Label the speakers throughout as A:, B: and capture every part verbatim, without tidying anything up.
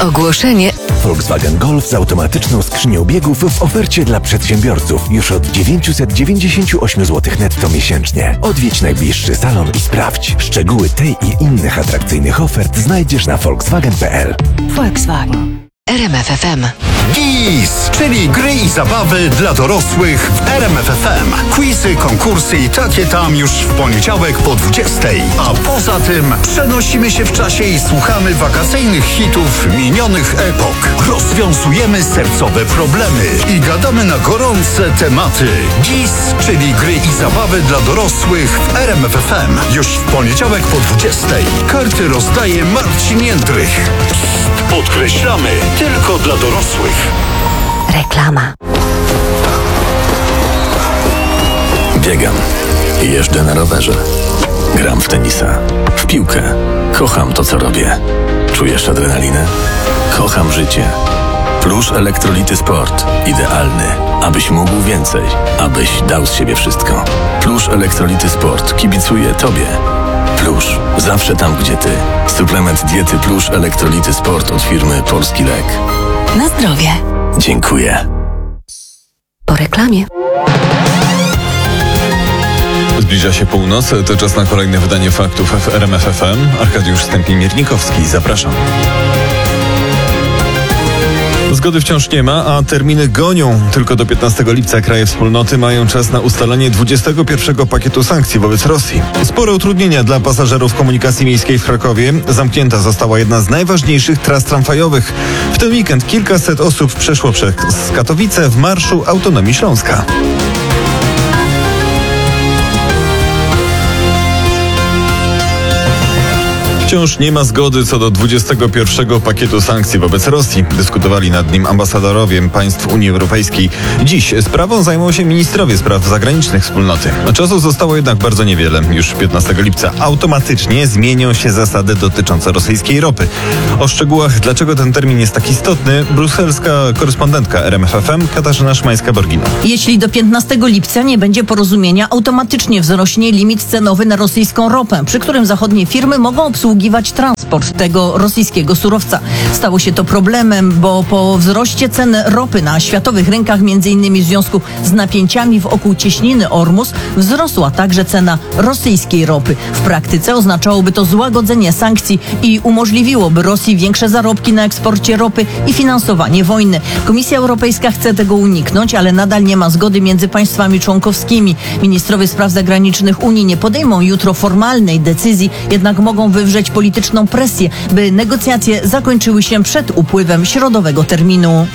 A: Ogłoszenie.
B: Volkswagen Golf z automatyczną skrzynią biegów w ofercie dla przedsiębiorców już od dziewięćset dziewięćdziesiąt osiem złotych netto miesięcznie. Odwiedź najbliższy salon i sprawdź. Szczegóły tej i innych atrakcyjnych ofert znajdziesz na volkswagen kropka p l.
A: Volkswagen. R M F F M.
C: G I S, czyli gry i zabawy dla dorosłych w R M F F M. Quizy, konkursy i takie tam już w poniedziałek po dwudziestej. A poza tym przenosimy się w czasie i słuchamy wakacyjnych hitów minionych epok. Rozwiązujemy sercowe problemy i gadamy na gorące tematy. G I S, czyli gry i zabawy dla dorosłych w R M F F M. Już w poniedziałek po dwudziestej. Karty rozdaje Marcin Jędrych. Podkreślamy, tylko dla dorosłych.
A: Reklama.
D: Biegam. Jeżdżę na rowerze. Gram w tenisa. W piłkę. Kocham to, co robię. Czujesz adrenalinę? Kocham życie. Plusz Elektrolity Sport. Idealny, abyś mógł więcej. Abyś dał z siebie wszystko. Plusz Elektrolity Sport kibicuje Tobie. Plusz. Zawsze tam, gdzie Ty. Suplement diety Plusz Elektrolity Sport od firmy Polski Lek.
A: Na zdrowie.
D: Dziękuję.
A: Po reklamie.
E: Zbliża się północ, to czas na kolejne wydanie faktów w R M F F M. Arkadiusz Stępień-Miernikowski, zapraszam. Zgody wciąż nie ma, a terminy gonią. Tylko do piętnastego lipca kraje wspólnoty mają czas na ustalenie dwudziestego pierwszego pakietu sankcji wobec Rosji. Spore utrudnienia dla pasażerów komunikacji miejskiej w Krakowie. Zamknięta została jedna z najważniejszych tras tramwajowych. W ten weekend kilkaset osób przeszło przez Katowice w Marszu Autonomii Śląska. Wciąż nie ma zgody co do dwudziestego pierwszego pakietu sankcji wobec Rosji. Dyskutowali nad nim ambasadorowie państw Unii Europejskiej. Dziś sprawą zajmą się ministrowie spraw zagranicznych wspólnoty. Czasu zostało jednak bardzo niewiele. Już piętnastego lipca automatycznie zmienią się zasady dotyczące rosyjskiej ropy. O szczegółach, dlaczego ten termin jest tak istotny, brukselska korespondentka R M F F M Katarzyna Szymańska-Borgino.
F: Jeśli do piętnastego lipca nie będzie porozumienia, automatycznie wzrośnie limit cenowy na rosyjską ropę, przy którym zachodnie firmy mogą obsługiwać transport tego rosyjskiego surowca. Stało się to problemem, bo po wzroście cen ropy na światowych rynkach, między innymi w związku z napięciami wokół cieśniny Ormus, wzrosła także cena rosyjskiej ropy. W praktyce oznaczałoby to złagodzenie sankcji i umożliwiłoby Rosji większe zarobki na eksporcie ropy i finansowanie wojny. Komisja Europejska chce tego uniknąć, ale nadal nie ma zgody między państwami członkowskimi. Ministrowie spraw zagranicznych Unii nie podejmą jutro formalnej decyzji, jednak mogą wywrzeć polityczną presję, by negocjacje zakończyły się przed upływem środowego terminu.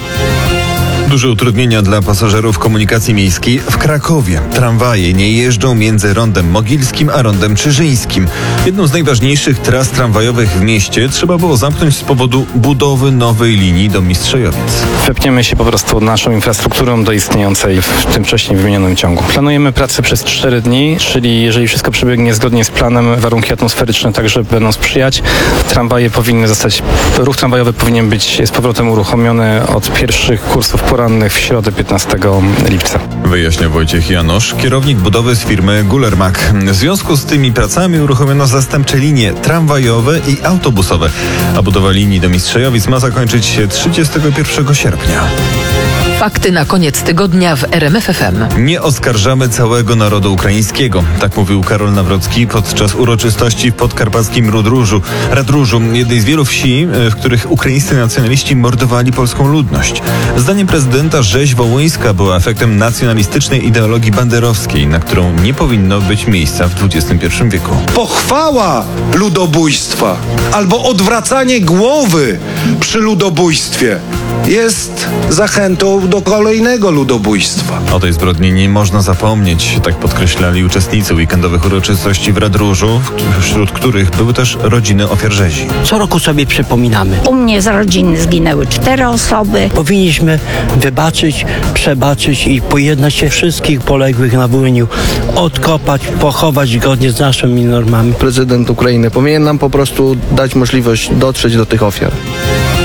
E: Duże utrudnienia dla pasażerów komunikacji miejskiej w Krakowie. Tramwaje nie jeżdżą między rondem Mogilskim a rondem Czyżyńskim. Jedną z najważniejszych tras tramwajowych w mieście trzeba było zamknąć z powodu budowy nowej linii do Mistrzejowic.
G: Wepniemy się po prostu naszą infrastrukturą do istniejącej w tym wcześniej wymienionym ciągu. Planujemy pracę przez cztery dni, czyli jeżeli wszystko przebiegnie zgodnie z planem, warunki atmosferyczne także będą sprzyjać. Tramwaje powinny zostać, ruch tramwajowy powinien być z powrotem uruchomiony od pierwszych kursów porannych w środę piętnastego lipca.
E: Wyjaśnia Wojciech Janosz, kierownik budowy z firmy Gullermak. W związku z tymi pracami uruchomiono zastępcze linie tramwajowe i autobusowe, a budowa linii do Mistrzejowic ma zakończyć się trzydziestego pierwszego sierpnia.
A: Fakty na koniec tygodnia w R M F F M.
E: Nie oskarżamy całego narodu ukraińskiego. Tak mówił Karol Nawrocki podczas uroczystości w podkarpackim Radróżu, Radróżu, jednej z wielu wsi, w których ukraińscy nacjonaliści mordowali polską ludność. Zdaniem prezydenta rzeź wołyńska była efektem nacjonalistycznej ideologii banderowskiej, na którą nie powinno być miejsca w dwudziestym pierwszym wieku.
H: Pochwała ludobójstwa albo odwracanie głowy przy ludobójstwie jest zachętą do kolejnego ludobójstwa.
E: O tej zbrodni nie można zapomnieć, tak podkreślali uczestnicy weekendowych uroczystości w Radróżu, wśród których były też rodziny ofiar rzezi.
I: Co roku sobie przypominamy.
J: U mnie z rodziny zginęły cztery osoby.
I: Powinniśmy wybaczyć, przebaczyć i pojednać się wszystkich poległych na Wołyniu, odkopać, pochować zgodnie z naszymi normami.
K: Prezydent Ukrainy powinien nam po prostu dać możliwość dotrzeć do tych ofiar.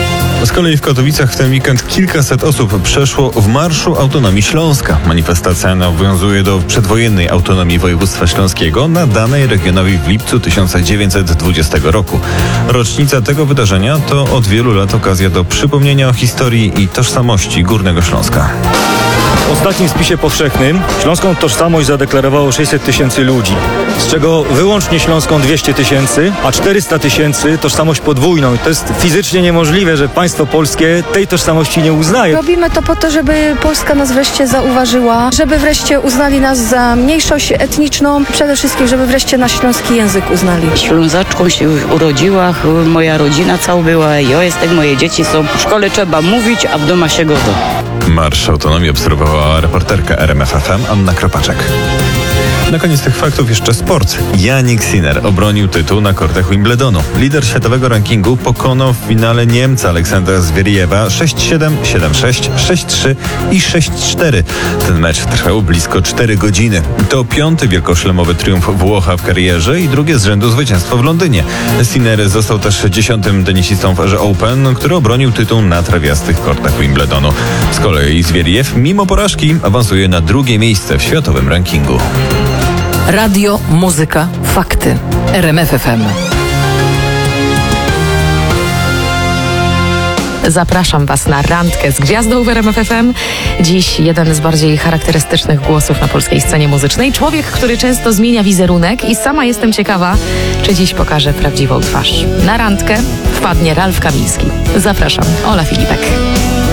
E: Z kolei w Katowicach w ten weekend kilkaset osób przeszło w Marszu Autonomii Śląska. Manifestacja nawiązuje do przedwojennej autonomii województwa śląskiego nadanej regionowi w lipcu tysiąc dziewięćset dwudziestego roku. Rocznica tego wydarzenia to od wielu lat okazja do przypomnienia o historii i tożsamości Górnego Śląska.
K: W ostatnim spisie powszechnym śląską tożsamość zadeklarowało sześćset tysięcy ludzi, z czego wyłącznie śląską dwieście tysięcy, a czterysta tysięcy tożsamość podwójną. To jest fizycznie niemożliwe, że państwo polskie tej tożsamości nie uznaje.
L: Robimy to po to, żeby Polska nas wreszcie zauważyła, żeby wreszcie uznali nas za mniejszość etniczną, przede wszystkim, żeby wreszcie nasz śląski język uznali.
M: Ślązaczką się urodziła, moja rodzina cała była, ja jestem, moje dzieci są. W szkole trzeba mówić, a w domu się godo.
E: Marsz Autonomii obserwowała reporterka R M F F M Anna Kropaczek. Na koniec tych faktów jeszcze sport. Jannik Sinner obronił tytuł na kortach Wimbledonu. Lider światowego rankingu pokonał w finale Niemca Aleksandra Zwieriewa sześć siedem, siedem sześć, sześć trzy i sześć cztery. Ten mecz trwał blisko cztery godziny. To piąty wielkoszlemowy triumf Włocha w karierze i drugie z rzędu zwycięstwo w Londynie. Sinner został też dziesiątym tenisistą w erze Open, który obronił tytuł na trawiastych kortach Wimbledonu. Z kolei Zwieriew mimo porażki awansuje na drugie miejsce w światowym rankingu.
A: Radio, muzyka, fakty. R M F F M.
N: Zapraszam Was na randkę z gwiazdą w R M F F M. Dziś jeden z bardziej charakterystycznych głosów na polskiej scenie muzycznej. Człowiek, który często zmienia wizerunek i sama jestem ciekawa, czy dziś pokaże prawdziwą twarz. Na randkę wpadnie Ralf Kamilski. Zapraszam, Ola Filipek.